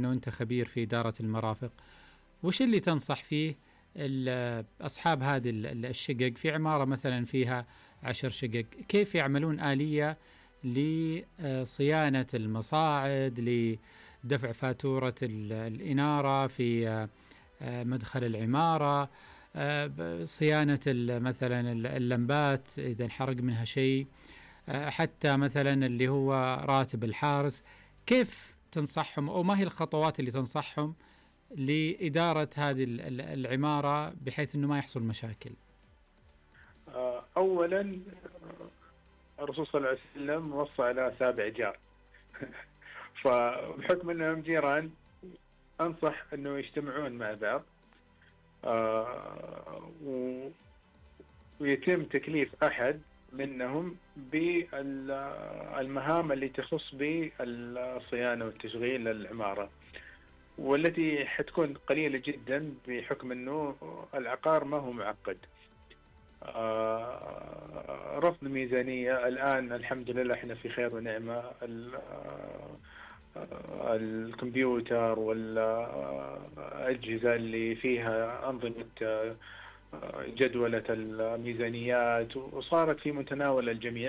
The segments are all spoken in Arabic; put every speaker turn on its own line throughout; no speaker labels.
أنه أنت خبير في إدارة المرافق، وش اللي تنصح فيه أصحاب هذه الشقق في عمارة مثلا فيها 10 شقق؟ كيف يعملون آلية لصيانة المصاعد، لدفع فاتورة الإنارة في مدخل العمارة، صيانة مثلا اللمبات إذا انحرق منها شيء، حتى مثلا اللي هو راتب الحارس؟ كيف تنصحهم، أو ما هي الخطوات اللي تنصحهم لإدارة هذه العمارة بحيث أنه ما يحصل مشاكل؟
أولا الرسول صلى الله عليه وسلم وصى على 7 جار فبحكم أنهم جيران أنصح أنه يجتمعون مع بعض، ويتم تكليف أحد منهم بالمهام اللي تخص بالصيانة والتشغيل للعمارة، والتي حتكون قليلة جدا بحكم أنه العقار ما هو معقد. رفض ميزانية الآن الحمد لله احنا في خير ونعمة. الكمبيوتر والأجهزة اللي فيها أنظمة جدولة الميزانيات وصارت في متناول الجميع.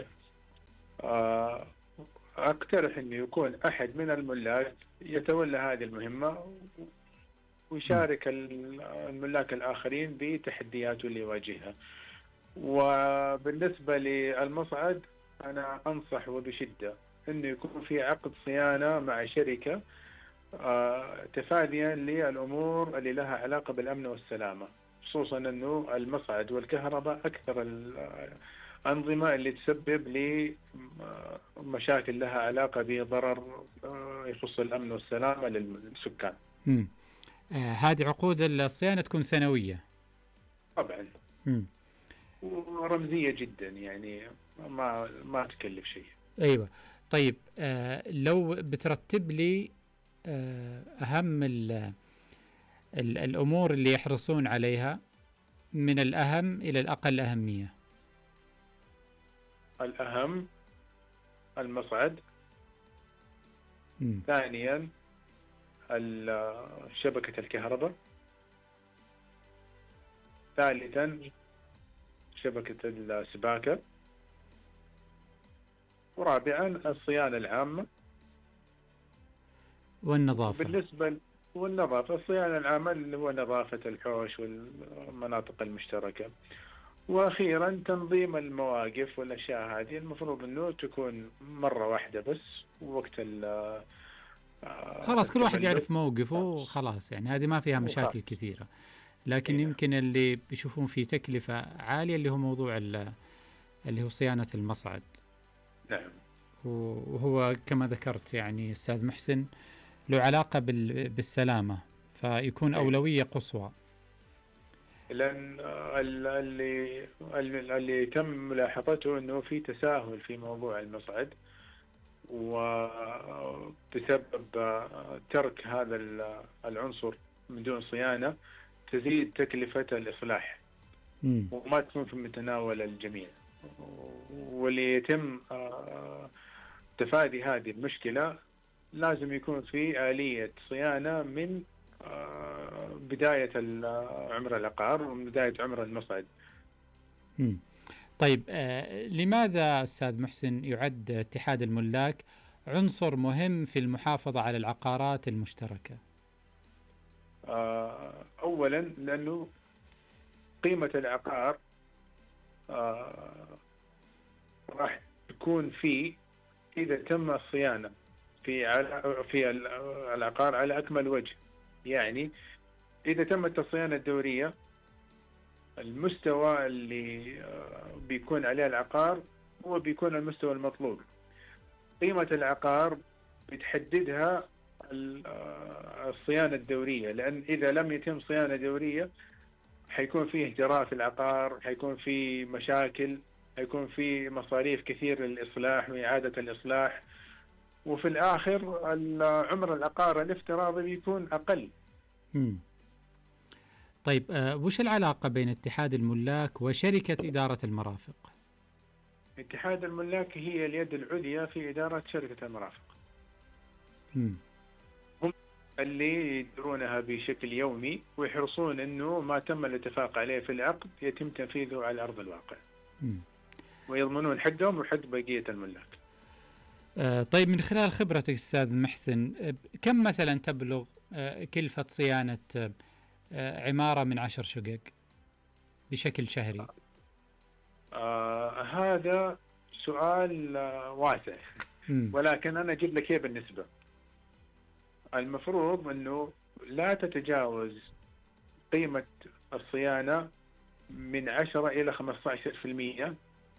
أقترح أن يكون أحد من الملاك يتولى هذه المهمة ويشارك الملاك الآخرين بتحدياته اللي يواجهها. وبالنسبة للمصعد أنا أنصح وبشدة أنه يكون في عقد صيانة مع شركة تفاديا للأمور اللي لها علاقة بالأمن والسلامة، خصوصا أنه المصعد والكهرباء أكثر الأنظمة اللي تسبب لمشاكل لها علاقة بضرر يخص الأمن والسلامة للسكان.
هذه عقود الصيانة تكون سنوية
طبعا. ورمزية جدا، يعني ما تكلف شيء.
أيوة. طيب لو بترتب لي أهم الأمور اللي يحرصون عليها من الأهم إلى الأقل أهمية.
الأهم المصعد، ثانيا شبكة الكهرباء، ثالثا شبكة السباكة، ورابعا الصيانة العامة
والنظافة.
والنظافة، الصيانة العامة اللي هو نظافة الحوش والمناطق المشتركة، وأخيرا تنظيم المواقف والأشياء هذه المفروض أنه تكون مرة واحدة بس وقت
خلاص كل واحد يعرف موقفه وخلاص، يعني هذه ما فيها مشاكل كثيرة. لكن يمكن اللي بيشوفون فيه تكلفة عالية اللي هو موضوع اللي هو صيانة المصعد.
نعم.
وهو كما ذكرت يعني أستاذ محسن له علاقة بالسلامة، فيكون أولوية قصوى.
لأن اللي تم ملاحظته أنه في تساهل في موضوع المصعد، وبسبب ترك هذا العنصر من دون صيانة تزيد تكلفة الإصلاح وما تكون في متناول الجميع. واللي يتم تفادي هذه المشكلة لازم يكون في آلية صيانة من بداية عمر العقار ومن بداية عمر المصعد.
طيب لماذا أستاذ محسن يعد اتحاد الملاك عنصر مهم في المحافظة على العقارات المشتركة؟
أولا لأنه قيمة العقار راح تكون إذا تم الصيانة في العقار على أكمل وجه. يعني إذا تمت الصيانة الدورية المستوى اللي بيكون عليه العقار هو بيكون المستوى المطلوب. قيمة العقار بتحددها الصيانة الدورية، لأن إذا لم يتم صيانة دورية حيكون فيه جراء في العقار، حيكون فيه مشاكل، حيكون فيه مصاريف كثير للإصلاح وإعادة الإصلاح، وفي الآخر عمر العقار الافتراضي بيكون أقل.
طيب وش العلاقة بين اتحاد الملاك وشركة إدارة المرافق؟
اتحاد الملاك هي اليد العليا في إدارة شركة المرافق. اللي يدرونها بشكل يومي ويحرصون أنه ما تم الاتفاق عليه في العقد يتم تنفيذه على أرض الواقع، ويضمنون حقهم وحق بقية الملاك.
طيب، من خلال خبرتك أستاذ محسن، كم مثلا تبلغ كلفة صيانة عمارة من 10 شقق بشكل شهري؟
هذا سؤال واسع، ولكن أنا أجيب لك إياه بالنسبة. المفروض أنه لا تتجاوز قيمة الصيانة من 10 إلى 15%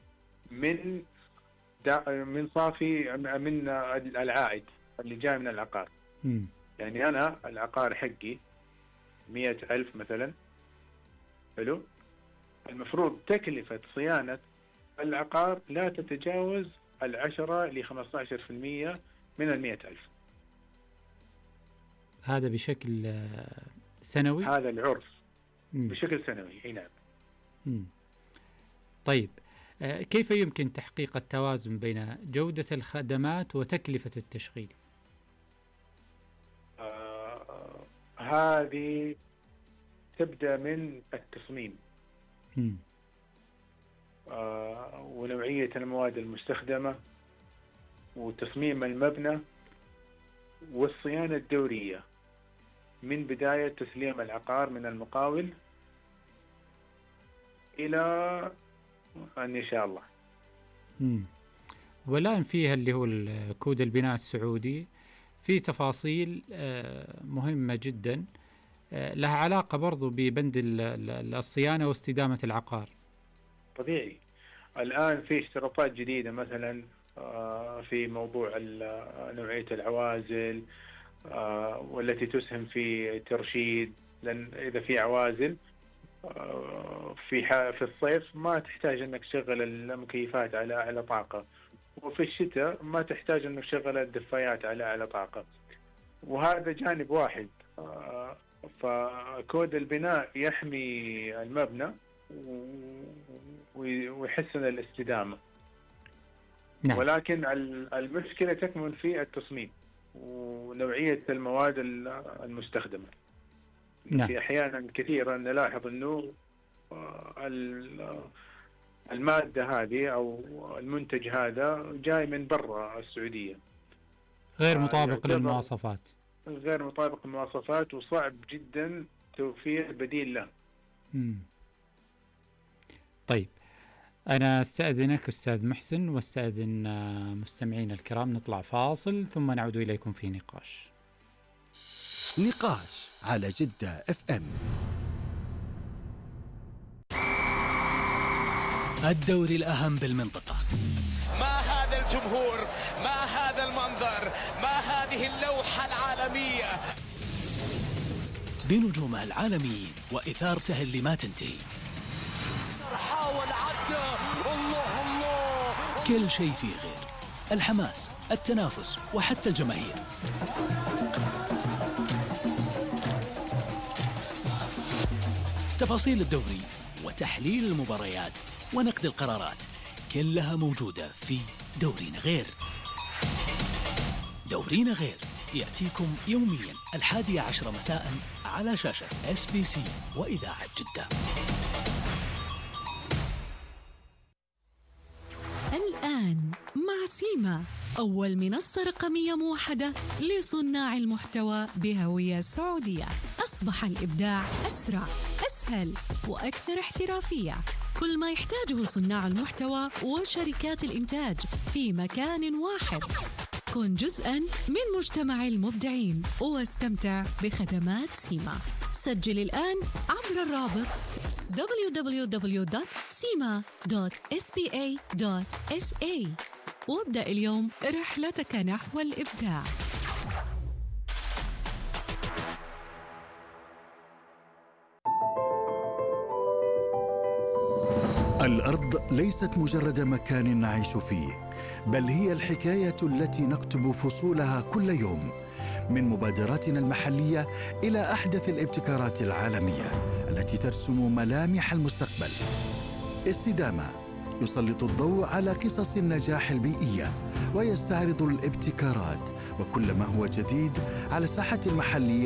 من صافي من العائد اللي جاي من العقار. يعني أنا العقار حقي 100,000 مثلا، حلو، المفروض تكلفة صيانة العقار لا تتجاوز 10 ل 15% من 100,000.
هذا بشكل سنوي؟
هذا العرف بشكل سنوي. اي نعم.
طيب، كيف يمكن تحقيق التوازن بين جودة الخدمات وتكلفة التشغيل؟
هذه تبدأ من التصميم ونوعية المواد المستخدمة وتصميم المبنى والصيانة الدورية من بداية تسليم العقار من المقاول إلى أن يشاء الله.
والآن فيها اللي هو كود البناء السعودي في تفاصيل مهمة جدا لها علاقة برضو ببند الصيانة واستدامة العقار.
طبيعي. الآن في اشتراطات جديدة مثلا في موضوع نوعية العوازل والتي تسهم في ترشيد، لأن إذا في عوازل في الصيف ما تحتاج أنك تشغل المكيفات على أعلى طاقة، وفي الشتاء ما تحتاج أنك تشغل الدفايات على أعلى طاقة، وهذا جانب واحد. فكود البناء يحمي المبنى ويحسن الاستدامة.
نعم.
ولكن المشكلة تكمن في التصميم ونوعية المواد المستخدمة.
نعم.
في أحيانا كثيرا نلاحظ أنه المادة هذه أو المنتج هذا جاي من برا السعودية،
غير مطابق للمواصفات،
غير مطابق للمواصفات، وصعب جدا توفير بديل له.
طيب، أنا أستأذنك أستاذ محسن واستأذن مستمعين الكرام، نطلع فاصل ثم نعود إليكم في
نقاش على جدة FM.
الدوري الأهم بالمنطقة.
ما هذا الجمهور، ما هذا المنظر، ما هذه اللوحة العالمية
بنجومها العالميين وإثارته اللي ما تنتهي.
حاول عدى، الله
كل شيء فيه غير الحماس، التنافس وحتى الجماهير. تفاصيل الدوري وتحليل المباريات ونقد القرارات كلها موجودة في دورينا غير. دورينا غير يأتيكم يوميا 11 مساء على شاشة SBC وإذاعة جدة.
الآن مع سيما، أول منصة رقمية موحدة لصناع المحتوى بهوية سعودية. أصبح الإبداع أسرع، أسهل وأكثر احترافية. كل ما يحتاجه صناع المحتوى وشركات الإنتاج في مكان واحد. كن جزءاً من مجتمع المبدعين واستمتع بخدمات سيما. سجل الآن عبر الرابط www.sima.spa.sa وابدأ اليوم رحلتك نحو الإبداع.
الأرض ليست مجرد مكان نعيش فيه، بل هي الحكاية التي نكتب فصولها كل يوم، من مبادراتنا المحلية إلى أحدث الابتكارات العالمية التي ترسم ملامح المستقبل. استدامة يسلط الضوء على قصص النجاح البيئية ويستعرض الابتكارات وكل ما هو جديد على الساحة المحلية